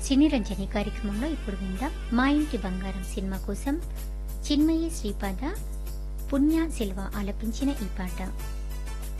సినీ రంజని కార్యక్రమంలో ఇప్పుడు విందాం మా ఇంటి బంగారం సినిమా కోసం చిన్మయి శ్రీపాద పుణ్య సిల్వ ఆలపించిన ఈ పాట.